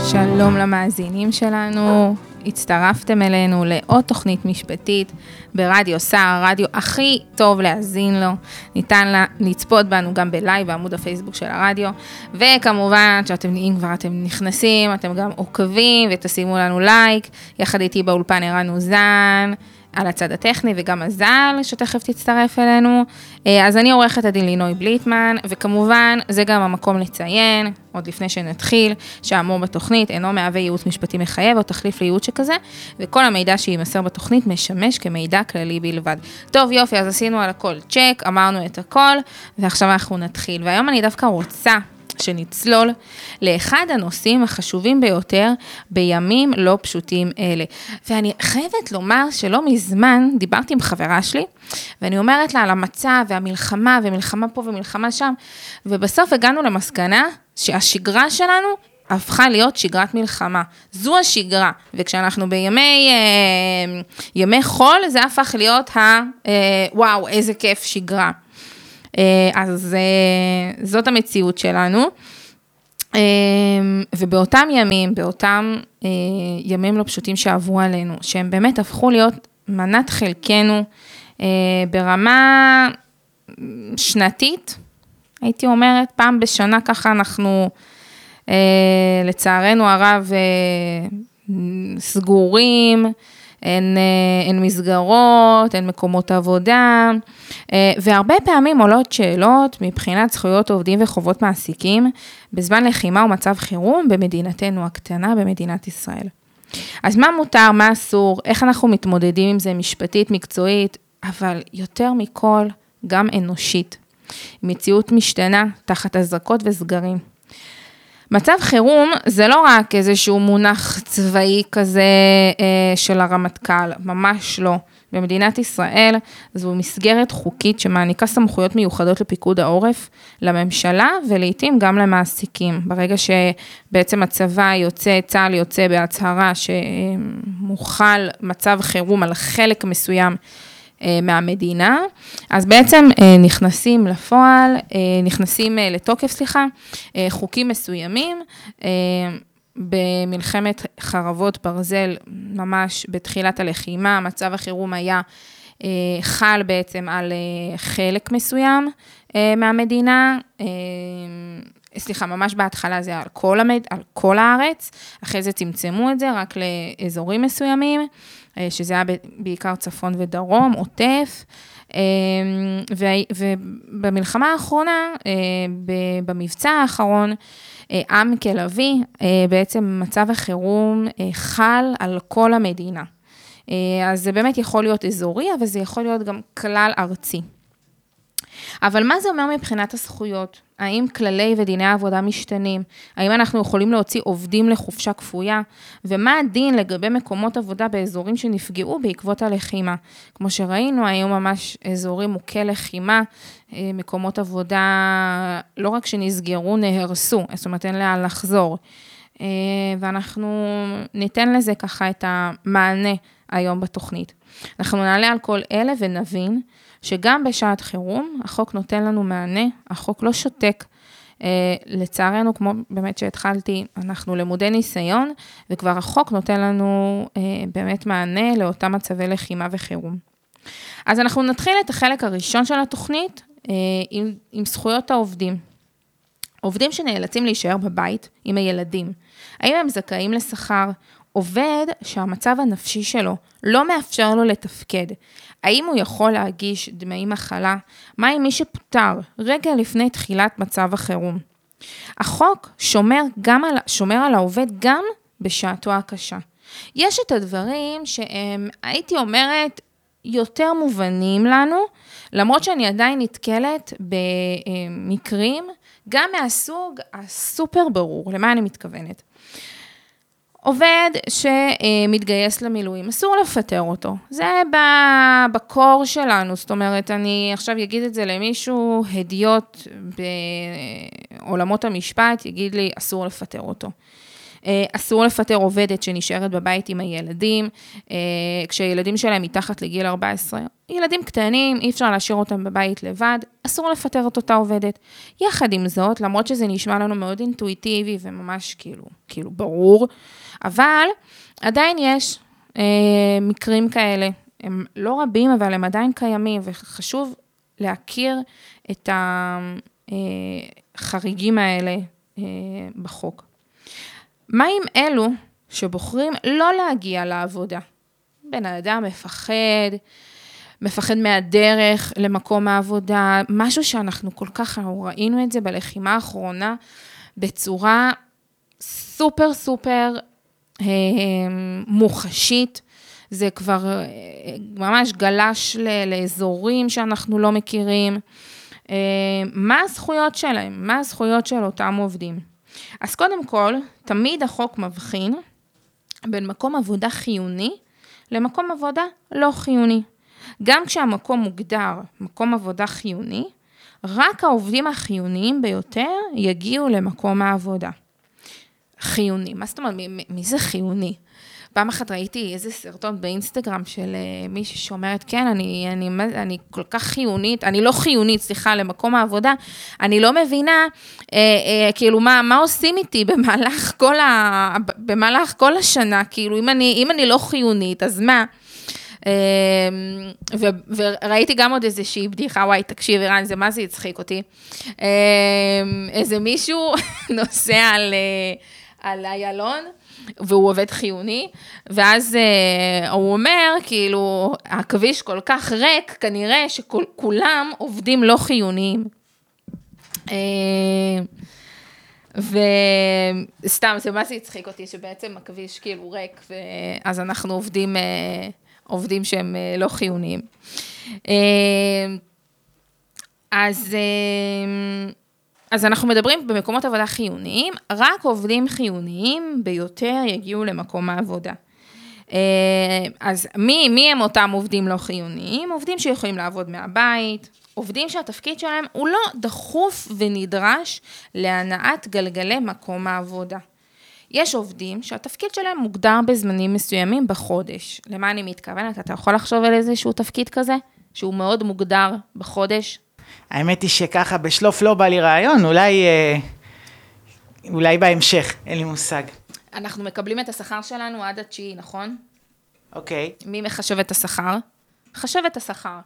שלום למאזינים שלנו, הצטרפתם אלינו לעוד תוכנית משפטית ברדיו סער, הרדיו הכי טוב להאזין לו, ניתן לצפות בנו גם בלייב בעמוד הפייסבוק של הרדיו, וכמובן שאתם נכנסים, אתם גם עוקבים ותשימו לנו לייק, יחד איתי באולפן ערן אוזן, על הצד הטכני וגם מזל שתכף תצטרף אלינו. אז אני עורכת הדין לינוי בליטמן, וכמובן זה גם המקום לציין, עוד לפני שנתחיל, שהאמור בתוכנית אינו מהווה ייעוץ משפטי מחייב או תחליף לייעוץ שכזה, וכל המידע שימסר בתוכנית משמש כמידע כללי בלבד. טוב, יופי, אז עשינו על הכל צ'ק, אמרנו את הכל, ועכשיו אנחנו נתחיל. והיום אני דווקא רוצה שנצלול לאחד הנושאים החשובים ביותר בימים לא פשוטים אלה. ואני חייבת לומר שלא מזמן דיברתי עם חברה שלי, ואני אומרת לה על המצב והמלחמה, ומלחמה פה ומלחמה שם, ובסוף הגענו למסקנה שהשגרה שלנו הפכה להיות שגרת מלחמה. זו השגרה, וכשאנחנו ימי חול, זה הפך להיות וואו, איזה כיף שגרה. אז זאת המציאות שלנו, ובאותם ימים לא פשוטים שעברו עלינו, שהם באמת הפכו להיות מנת חלקנו ברמה שנתית, הייתי אומרת, פעם בשנה ככה אנחנו לצערנו הרב סגורים, אין מסגרות, אין מקומות עבודה, והרבה פעמים עולות שאלות מבחינת זכויות עובדים וחובות מעסיקים, בזמן לחימה ומצב חירום במדינתנו הקטנה, במדינת ישראל. אז מה מותר, מה אסור, איך אנחנו מתמודדים עם זה משפטית, מקצועית, אבל יותר מכל גם אנושית. מציאות משתנה תחת הזרקות וסגרים. מצב חירום זה לא רק איזשהו מונח צבאי כזה של הרמטכ"ל, ממש לא. במדינת ישראל זו מסגרת חוקית שמעניקה סמכויות מיוחדות לפיקוד העורף, לממשלה ולעיתים גם למעסיקים. ברגע שבעצם הצבא יוצא, צה"ל יוצא בהצהרה שמוחל מצב חירום על חלק מסוים מהמדינה, אז בעצם נכנסים לתוקף, חוקים מסוימים, במלחמת חרבות ברזל, ממש בתחילת הלחימה, מצב החירום היה חל בעצם על חלק מסוים מהמדינה, ממש בהתחלה זה על כל הארץ, אחרי זה צמצמו את זה רק לאזורים מסוימים, שזה היה בעיקר צפון ודרום, עוטף, ובמלחמה האחרונה, במבצע האחרון, עם כלבי, בעצם מצב החירום חל על כל המדינה. אז זה באמת יכול להיות אזורי, אבל זה יכול להיות גם כלל ארצי. אבל מה זה אומר מבחינת הזכויות? האם כללי ודיני העבודה משתנים? האם אנחנו יכולים להוציא עובדים לחופשה כפויה? ומה הדין לגבי מקומות עבודה באזורים שנפגעו בעקבות הלחימה? כמו שראינו, היו ממש אזורים מוכי לחימה, מקומות עבודה לא רק שנסגרו, נהרסו, זאת אומרת אין לאן לחזור. ואנחנו ניתן לזה ככה את המענה היום בתוכנית. אנחנו נעלה על כל אלה ונבין שגם בשעת חירום, החוק נותן לנו מענה, החוק לא שותק, לצערנו, כמו באמת שהתחלתי, אנחנו למודי ניסיון, וכבר החוק נותן לנו באמת מענה לאותם מצבי לחימה וחירום. אז אנחנו נתחיל את החלק הראשון של התוכנית, עם זכויות העובדים. עובדים שנאלצים להישאר בבית עם הילדים, האם הם זכאים לשכר? עובד שהמצב הנפשי שלו לא מאפשר לו לתפקד, האם הוא יכול להגיש דמי מחלה? מה עם מי שפוטר רגע לפני תחילת מצב החירום? החוק שומר על העובד גם בשעתו הקשה. יש את הדברים שהם, הייתי אומרת, יותר מובנים לנו, למרות שאני עדיין נתקלת במקרים, גם מהסוג הסופר ברור, למה אני מתכוונת? עובד שמתגייס למילואים, אסור לפטר אותו, זה בקור שלנו, זאת אומרת, אני עכשיו אגיד את זה למישהו, הדיוט בעולמות המשפט, יגיד לי, אסור לפטר אותו. אסור לפטר עובדת שנשארת בבית עם הילדים, כשהילדים שלהם מתחת לגיל 14, ילדים קטנים, אי אפשר להשאיר אותם בבית לבד, אסור לפטר את אותה עובדת. יחד עם זאת, למרות שזה נשמע לנו מאוד אינטואיטיבי וממש כאילו ברור, אבל עדיין יש מקרים כאלה, הם לא רבים, אבל הם עדיין קיימים, וחשוב להכיר את החריגים האלה בחוק. מה עם אלו שבוחרים לא להגיע לעבודה? בן האדם מפחד מהדרך למקום העבודה, משהו שאנחנו כל כך ראינו את זה בלחימה האחרונה, בצורה סופר מוחשית, זה כבר ממש גלש לאזורים שאנחנו לא מכירים. מה הזכויות שלהם? מה הזכויות של אותם עובדים? אז קודם כל, תמיד החוק מבחין בין מקום עבודה חיוני למקום עבודה לא חיוני. גם כשהמקום מוגדר מקום עבודה חיוני, רק העובדים החיוניים ביותר יגיעו למקום העבודה. חיוני, מה זאת אומרת? מי זה חיוני? פעם אחת ראיתי איזה סרטון באינסטגרם של מישהי שאומרת, כן, אני כל כך חיונית, אני לא חיונית, סליחה, למקום העבודה, אני לא מבינה, כאילו, מה עושים איתי במהלך כל השנה, כאילו, אם אני לא חיונית, אז מה? וראיתי גם עוד איזושהי בדיחה, וואי, תקשיב, אירן, זה מה זה יצחיק אותי? איזה מישהו נוסע על איילון, והוא עובד חיוני, ואז הוא אומר, כאילו, הכביש כל כך ריק, כנראה שכולם עובדים לא חיוניים. וסתם, זה מה זה יצחיק אותי, שבעצם הכביש כאילו ריק, אז אנחנו עובדים שהם לא חיוניים. אז אנחנו מדברים במקומות עבודה חיוניים, רק עובדים חיוניים ביותר יגיעו למקום העבודה. אז מי הם אותם עובדים לא חיוניים? עובדים שיכולים לעבוד מהבית, עובדים שהתפקיד שלהם הוא לא דחוף ונדרש להנעת גלגלי מקום העבודה. יש עובדים שהתפקיד שלהם מוגדר בזמנים מסוימים בחודש. למה אני מתכוונת? אתה יכול לחשוב על איזשהו תפקיד כזה, שהוא מאוד מוגדר בחודש? האמת היא שככה בשלוף לא בא לי רעיון, אולי בהמשך, אין לי מושג. אנחנו מקבלים את השכר שלנו עד התשיעי, נכון? אוקיי. מי מחשב את השכר? חשבת השכר.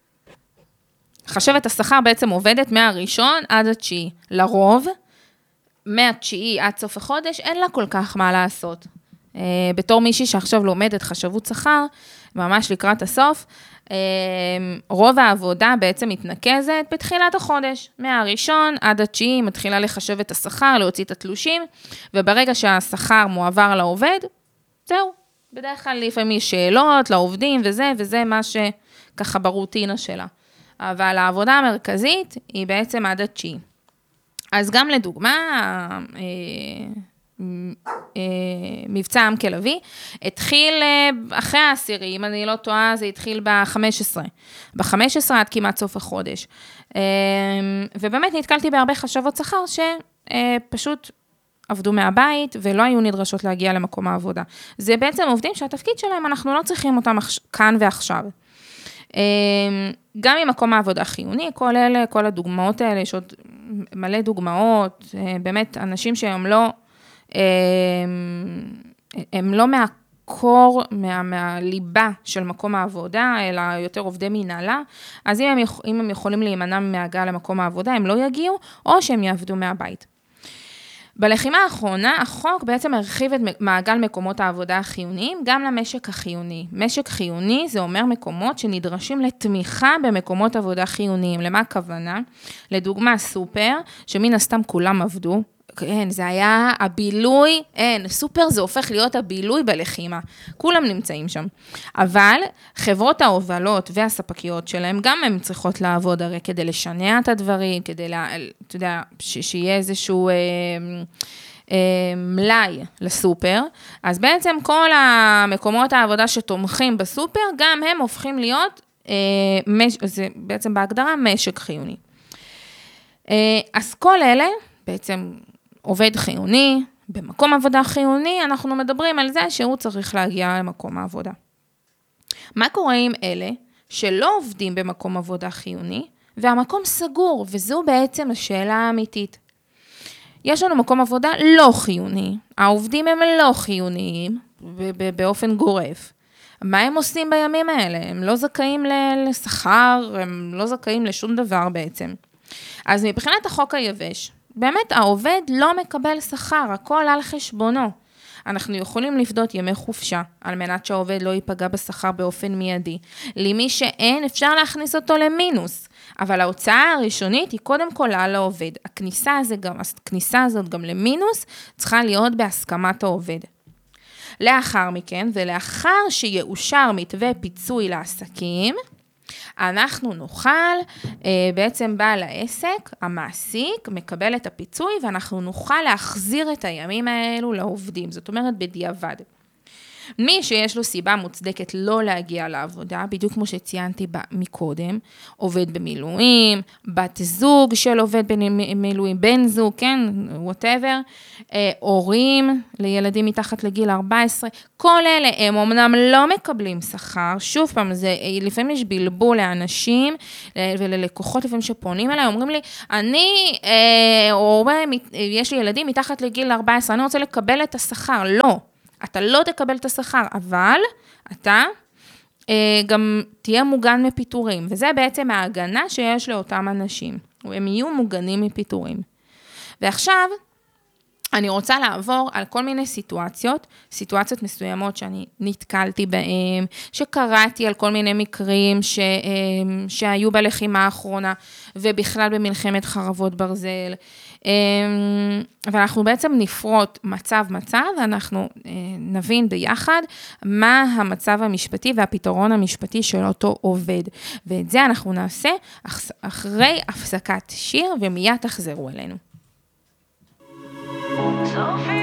חשבת השכר בעצם עובדת מהראשון עד התשיעי. לרוב, מהתשיעי עד סוף החודש, אין לה כל כך מה לעשות. בתור מישהי שעכשיו לומדת חשבות שכר, ממש לקראת הסוף, רוב העבודה בעצם מתנקזת בתחילת החודש. מהראשון עד התשיעי מתחילה לחשב את השכר, להוציא את התלושים, וברגע שהשכר מועבר לעובד, זהו. בדרך כלל לפעמים יש שאלות לעובדים וזה מה שככה ברוטינה שלה. אבל העבודה המרכזית היא בעצם עד התשיעי. אז גם לדוגמה, מבצע עם כלבי, התחיל אחרי העשירי, אם אני לא טועה, זה התחיל ב-15. ב-15 עד כמעט סוף החודש. ובאמת נתקלתי בהרבה חשבות שכר שפשוט עבדו מהבית ולא היו נדרשות להגיע למקום העבודה. זה בעצם עובדים שהתפקיד שלהם, אנחנו לא צריכים אותם כאן ועכשיו. גם ממקום העבודה חיוני, כל הדוגמאות האלה, יש עוד מלא דוגמאות, באמת אנשים שהם לא מהקור, מהליבה של מקום העבודה, אלא יותר עובדי מנהלה, אז אם הם יכולים להימנע מהגעה למקום העבודה, הם לא יגיעו, או שהם יעבדו מהבית. בלחימה האחרונה, החוק בעצם הרחיב את מעגל מקומות העבודה החיוניים, גם למשק החיוני. משק חיוני זה אומר מקומות שנדרשים לתמיכה במקומות עבודה חיוניים. למה הכוונה? לדוגמה סופר, שמן הסתם כולם עבדו, כן, זה היה הבילוי, סופר זה הופך להיות הבילוי בלחימה, כולם נמצאים שם. אבל חברות ההובלות והספקיות שלהם, גם הן צריכות לעבוד הרי כדי לשנע את הדברים, כדי, אתה יודע, שיהיה איזשהו מלאי לסופר, אז בעצם כל המקומות העבודה שתומכים בסופר, גם הם הופכים להיות, זה בעצם בהגדרה משק חיוני. אז כל אלה, בעצם עובד חיוני, במקום עבודה חיוני, אנחנו מדברים על זה שהוא צריך להגיע למקום העבודה. מה קורה עם אלה שלא עובדים במקום עבודה חיוני, והמקום סגור, וזו בעצם השאלה האמיתית. יש לנו מקום עבודה לא חיוני, העובדים הם לא חיוניים, באופן גורף. מה הם עושים בימים האלה? הם לא זכאים לשכר, הם לא זכאים לשום דבר בעצם. אז מבחינת החוק היבש, באמת העובד לא מקבל שכר, הכל על חשבונו. אנחנו יכולים לפדות ימי חופשה, על מנת שהעובד לא ייפגע בשכר באופן מיידי. למי שאין, אפשר להכניס אותו למינוס. אבל ההוצאה הראשונית היא קודם כל על העובד. הכניסה הזאת גם למינוס צריכה להיות בהסכמת העובד. לאחר מכן, ולאחר שיאושר מתווה פיצוי לעסקים, אנחנו נוכל, בעצם בעל העסק, המעסיק, מקבל את הפיצוי, ואנחנו נוכל להחזיר את הימים האלו לעובדים. זאת אומרת, בדיעבד. מי שיש לו סיבה מוצדקת לא להגיע לעבודה, בדיוק כמו שציינתי מקודם, עובד במילואים, בת זוג של עובד במילואים, בן זוג, כן, whatever, הורים לילדים מתחת לגיל 14, כל אלה הם אמנם לא מקבלים שכר, שוב פעם, לפעמים יש בלבול לאנשים וללקוחות לפעמים שפונים אליי, אומרים לי, יש לי ילדים מתחת לגיל 14, אני רוצה לקבל את השכר, לא. אתה לא תקבל את השכר, אבל אתה גם תהיה מוגן מפיטורים, וזה בעצם ההגנה שיש לאותם אנשים, הם יהיו מוגנים מפיטורים. ועכשיו, אני רוצה לעבור על כל מיני סיטואציות מסוימות שאני נתקלתי בהן, שקראתי על כל מיני מקרים שהיו בלחימה האחרונה, ובכלל במלחמת חרבות ברזל, ואנחנו בעצם נפרוט מצב, ואנחנו נבין ביחד מה המצב המשפטי והפתרון המשפטי של אותו עובד. ואת זה אנחנו נעשה אחרי הפסקת שיר, ומיד תחזרו אלינו. Sophie.